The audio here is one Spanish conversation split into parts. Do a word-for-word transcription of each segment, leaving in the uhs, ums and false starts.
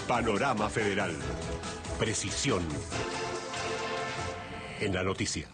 Panorama Federal. Precisión en la noticia.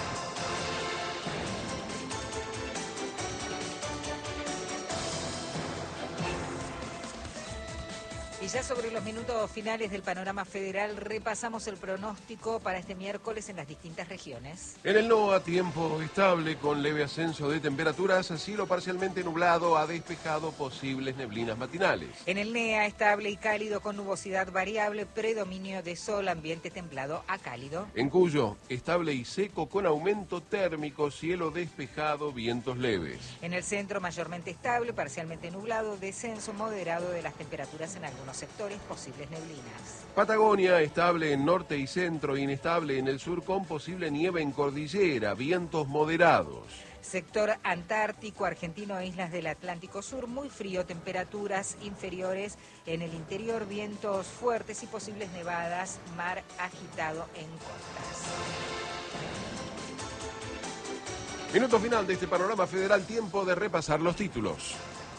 Y ya sobre los minutos finales del Panorama Federal, repasamos el pronóstico para este miércoles en las distintas regiones. En el NOA, tiempo estable con leve ascenso de temperaturas, cielo parcialmente nublado a despejado, posibles neblinas matinales. En el NEA, estable y cálido con nubosidad variable, predominio de sol, ambiente templado a cálido. En Cuyo, estable y seco con aumento térmico, cielo despejado, vientos leves. En el centro, mayormente estable, parcialmente nublado, descenso moderado de las temperaturas en algunos sectores, posibles neblinas. Patagonia, estable en norte y centro, inestable en el sur con posible nieve en cordillera, vientos moderados. Sector antártico, argentino e islas del Atlántico Sur, muy frío, temperaturas inferiores en el interior, vientos fuertes y posibles nevadas, mar agitado en costas. Minuto final de este Panorama Federal, tiempo de repasar los títulos.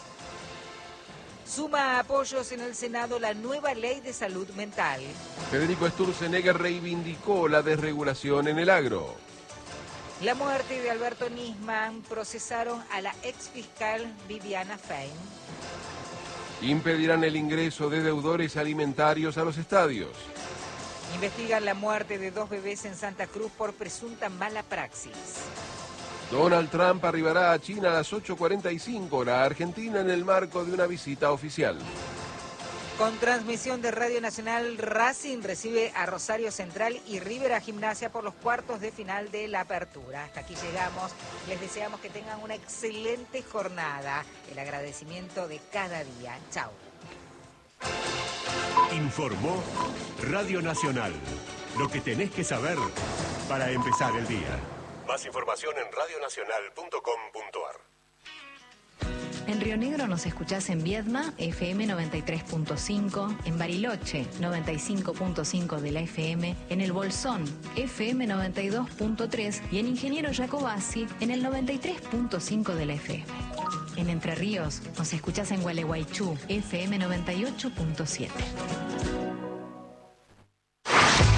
Suma apoyos en el Senado la nueva ley de salud mental. Federico Sturzenegger reivindicó la desregulación en el agro. La muerte de Alberto Nisman, procesaron a la exfiscal Viviana Fein. Impedirán el ingreso de deudores alimentarios a los estadios. Investigan la muerte de dos bebés en Santa Cruz por presunta mala praxis. Donald Trump arribará a China a las ocho cuarenta y cinco hora Argentina en el marco de una visita oficial. Con transmisión de Radio Nacional, Racing recibe a Rosario Central y River a Gimnasia por los cuartos de final de la apertura. Hasta aquí llegamos. Les deseamos que tengan una excelente jornada. El agradecimiento de cada día. Chao. Informó Radio Nacional. Lo que tenés que saber para empezar el día. Más información en radio nacional punto com punto a r. En Río Negro nos escuchás en Viedma, F M noventa y tres punto cinco, en Bariloche, noventa y cinco punto cinco de la F M, en El Bolsón, F M noventa y dos punto tres y en Ingeniero Jacobasi, en el noventa y tres punto cinco de la F M. En Entre Ríos nos escuchás en Gualeguaychú, F M noventa y ocho punto siete.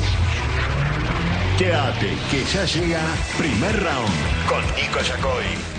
Quédate, que ya llega Primer Round con Nico Yacoy.